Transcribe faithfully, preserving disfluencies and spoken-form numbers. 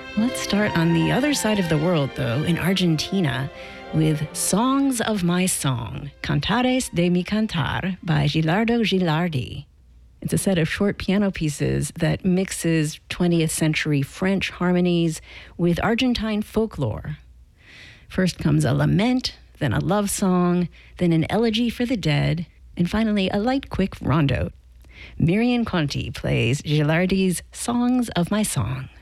Let's start on the other side of the world, though, in Argentina, with Songs of My Song, Cantares de mi Cantar by Gilardo Gilardi. It's a set of short piano pieces that mixes twentieth century French harmonies with Argentine folklore. First comes a lament, then a love song, then an elegy for the dead, and finally a light, quick rondo. Miriam Conti plays Gilardi's Songs of My Song.